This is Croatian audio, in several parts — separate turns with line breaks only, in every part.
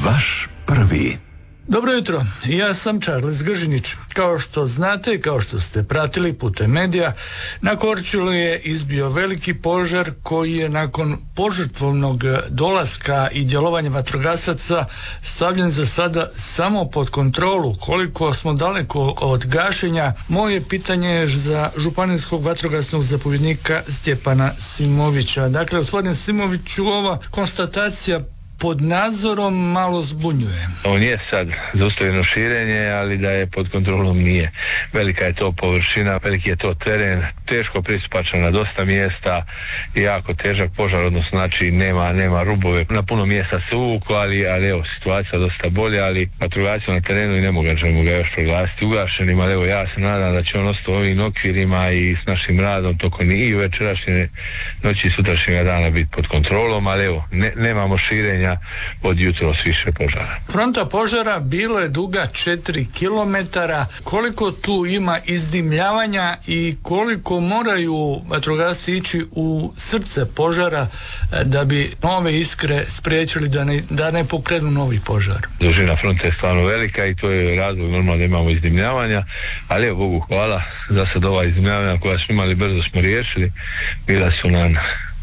Vaš prvi.
Dobro jutro, ja sam Charles Gržinić. Kao što znate, kao što ste pratili putem medija, na Korčuli je izbio veliki požar koji je nakon požrtvovnog dolaska i djelovanja vatrogasaca stavljen za sada samo pod kontrolu. Koliko smo daleko od gašenja, moje pitanje je za županijskog vatrogasnog zapovjednika Stjepana Simovića. Dakle, gospodine Simoviću, ova konstatacija pod nadzorom malo zbunjuje.
On je sad zaustavljeno širenje, ali da je pod kontrolom nije. Velika je to površina, veliki je to teren, teško pristupačan na dosta mjesta, jako težak požar, odnosno znači nema rubove. Na puno mjesta se uvuku, ali evo, situacija dosta bolja, ali vatrogasci na terenu i ne možemo ga još proglasiti ugašenim, ali evo, ja se nadam da će on ostati u ovim okvirima i s našim radom tokom i večerašnje noći i sutrašnjega dana biti pod kontrolom, ali evo, nemamo širenja od jutros više požara.
Fronta požara bila je duga 4 km. Koliko tu ima izdimljavanja i koliko moraju vatrogasci ići u srce požara da bi nove iskre spriječili da ne pokrenu novi požar?
Dužina fronte je stvarno velika i to je razlog normalno da imamo izdimljavanja, ali evo Bogu hvala, za sad ova izdimljavanja koja smo imali brzo smo riješili, bila su nam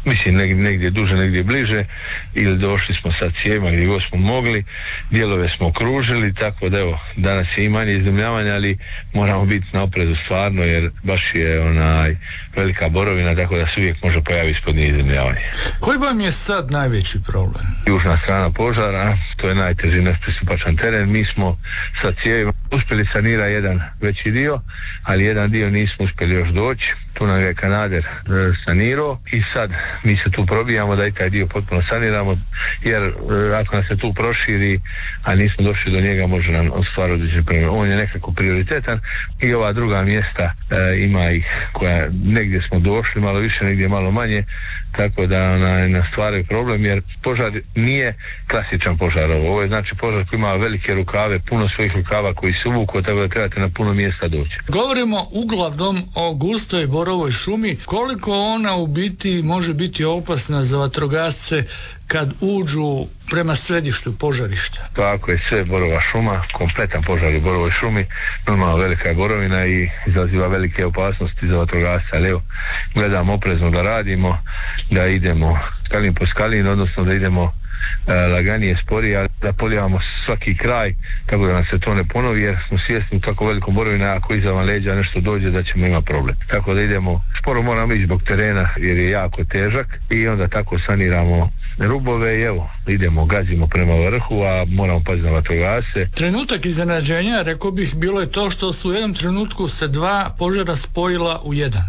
negdje duže, negdje bliže, ili došli smo sa cijevima gdje god smo mogli, dijelove smo okružili, tako da evo, danas je i manje izdimljavanja, ali moramo biti na oprezu stvarno, jer baš je velika borovina, tako da se uvijek može pojaviti ispod nje izdimljavanje.
Koji vam je sad najveći problem?
Južna strana požara, to je najteži nepristupačan teren. Mi smo sa cijevima uspjeli sanirati jedan veći dio, ali jedan dio nismo uspjeli još doći. Tu nam je kanader sanirao i sad mi se tu probijamo da i taj dio potpuno saniramo, jer ako nas se tu proširi, a nismo došli do njega, može nam ostvariti određeni problem. On je nekako prioritetan i ova druga mjesta ima ih koja negdje smo došli malo više, negdje malo manje, tako da nas stvaraju problem, jer požar nije klasičan požar. Ovo je znači požar koji ima velike rukave, puno svojih rukava koji se uvuku, tako da trebate na puno mjesta doći.
Govorimo uglavnom o gustoj borovoj šumi. Koliko ona u biti može biti opasna za vatrogasce kad uđu prema središtu požarišta?
Tako je, sve borova šuma, kompletan požar u borovoj šumi, normalno velika je borovina i izaziva velike opasnosti za vatrogasce, ali evo, gledamo oprezno da radimo, da idemo skalin po skalin, odnosno da idemo laganije, sporije, ali da polijevamo svaki kraj, tako da nam se to ne ponovi, jer smo svjesni tako velikom borovina, ako iza van leđa nešto dođe, da ćemo imati problem. Tako da idemo, sporo moramo ići zbog terena jer je jako težak i onda tako saniramo rubove i evo, idemo, gazimo prema vrhu, a moramo paziti na vatrogasce.
Trenutak iznenađenja, rekao bih, bilo je to što su u jednom trenutku se dva požara spojila u jedan.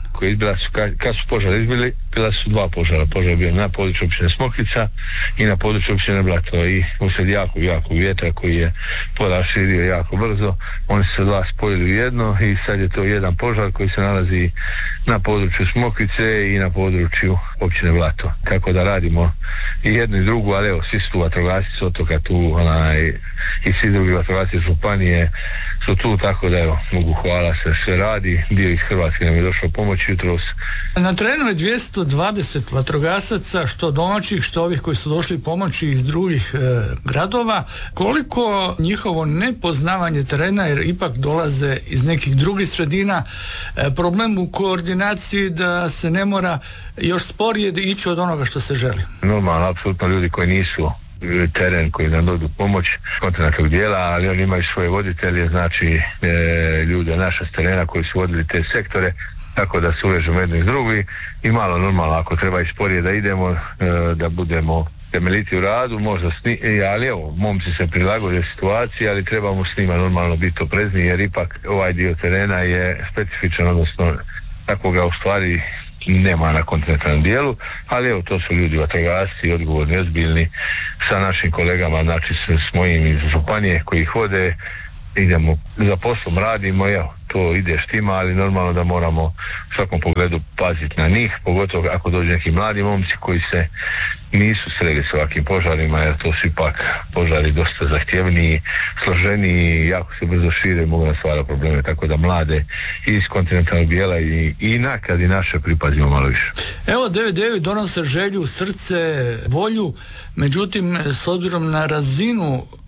Kad su požara izbili, bila su dva požara. Požar je bio na području općine Smokvica i na području općine Blato i uslijed jako vjetra koji je požar širio jako brzo, oni su se dva spojili u jedno i sad je to jedan požar koji se nalazi na području Smokvice i na području općine Blato. Tako da radimo i jednu i drugu, ali evo, svi su tu vatrogasci s otoka tu, i svi drugi vatrogasci županije su tu, tako da evo, mogu hvala se, sve radi, dio iz Hrvatske nam je došao pomoći jutros.
Na terenu je 220 vatrogasaca, što domaćih, što ovih koji su došli pomoći iz drugih gradova. Koliko njihovo nepoznavanje terena, jer ipak dolaze iz nekih drugih sredina, problem u koordinaciji da se ne mora još sporije ići od onoga što se želi?
Normalno, apsolutno ljudi koji nisu teren, koji nam dodu pomoć kontinentnog dijela, ali oni imaju svoje voditelje, znači ljude naša s terena koji su vodili te sektore, tako da se uvežemo jedni s drugi i malo normalno, ako treba i sporije da idemo, da budemo temeljiti u radu, možda ali evo, momci se prilagode situaciji, ali trebamo s njima normalno biti oprezni, jer ipak ovaj dio terena je specifičan, odnosno tako ga u stvari nema na kontinentalnom dijelu, ali evo, to su ljudi vatrogasci, odgovorni, ozbiljni, sa našim kolegama, znači s mojim iz županije koji ih vode, idemo za poslom, radimo, evo, to ide štima, ali normalno da moramo u svakom pogledu paziti na njih, pogotovo ako dođu neki mladi momci koji se nisu sreli s ovakvim požarima, jer to su ipak požari dosta zahtjevniji, složeniji, jako se brzo šire i mogu nas stvarati probleme, tako da mlade iz kontinentalnog dijela i nakad i naše pripazimo malo više.
Evo, 9.9 donose želju, srce, volju, međutim, s obzirom na razinu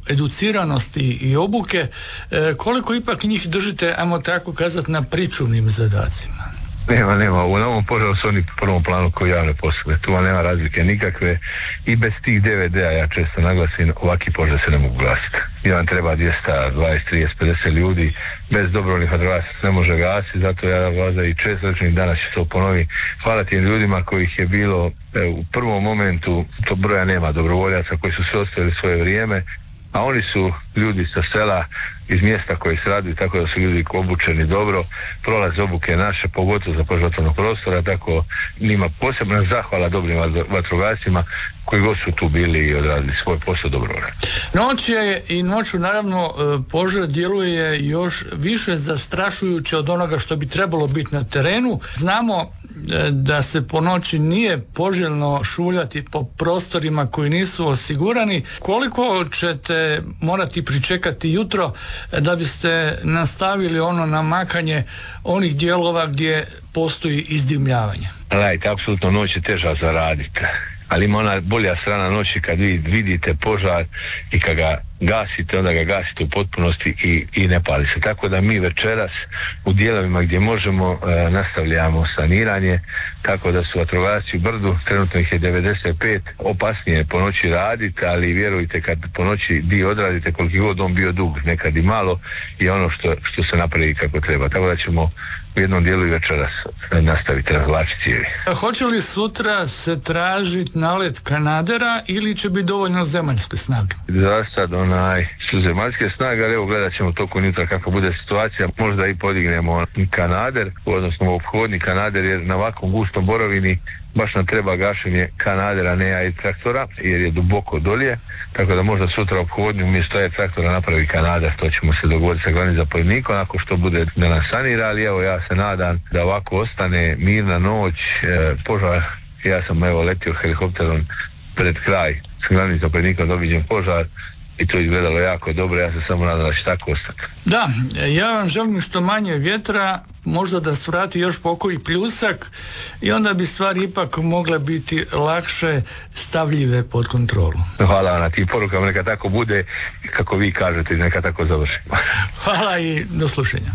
educiranosti i obuke, koliko ipak njih držite, ajmo tako kazati, na pričuvnim zadacima?
Nema. U novom požaru su oni u prvom planu koji javne poslove. Tu vam nema razlike nikakve i bez tih DVD-a, ja često naglasim, ovaki požar se ne mogu gasiti. I vam treba 200, 20, 30, 50 ljudi, bez dobrovoljnih vatrogasaca ne može gasiti, zato ja vas i često rečem, danas ću to ponoviti. Hvala tim ljudima kojih je bilo u prvom momentu, to broja nema, dobrovoljaca koji su se ostavili svoje vrijeme, a oni su ljudi sa sela, iz mjesta koji se radi, tako da su ljudi obučeni dobro, prolaze obuke naše, pogotovo za požrtvovnog prostora, tako njima posebna zahvala dobrim vatrogascima koji god su tu bili i odradili svoj posao dobro.
Noć je i noću naravno požar djeluje još više zastrašujuće od onoga što bi trebalo biti na terenu. Znamo da se po noći nije poželjno šuljati po prostorima koji nisu osigurani. Koliko ćete morati pričekati jutro da biste nastavili ono namakanje onih dijelova gdje postoji izdimljavanje?
Gledajte, apsolutno noć je teža za raditi. Ali ima ona bolja strana noći kad vi vidite požar i kad ga gasite, onda ga gasite u potpunosti i ne pali se. Tako da mi večeras u dijelovima gdje možemo nastavljamo saniranje, tako da su vatrogasci u Brdu, trenutno ih je 95, opasnije po noći raditi, ali vjerujte kad po noći dio odradite, koliko god on bio dug, nekad i malo, je ono što se napravi kako treba. Tako da ćemo u jednom dijelu i večeras nastaviti razvlačiti cijevi.
Hoće li sutra se tražiti nalet kanadera ili će biti dovoljno zemaljske snage?
Za sad su zemaljske snage, ali evo gledat ćemo tokom jutra kako bude situacija, možda i podignemo kanader, odnosno ophodni kanader, jer na ovakvom gustom borovini baš nam treba gašenje kanadera, ne air traktora, jer je duboko dolje, tako da možda sutra ophodnju umjesto air traktora napravi kanader, to ćemo se dogovoriti sa glavnim zapovjednikom, ako što bude da nas sanira, ali evo ja se nadam da ovako ostane mirna noć, požar, ja sam evo letio helikopterom pred kraj sa glavnim zapovjednikom, doviđen požar i to izgledalo jako dobro, ja se samo nadam da će tako ostati.
Da, ja vam želim što manje vjetra, možda da svrati još pokoji pljusak i onda bi stvari ipak mogle biti lakše stavljive pod kontrolu.
Hvala vam na tim porukama, neka tako bude kako vi kažete i neka tako završimo.
Hvala i do slušanja.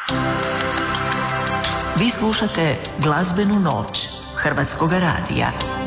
Vi slušate Glazbenu noć Hrvatskog radija.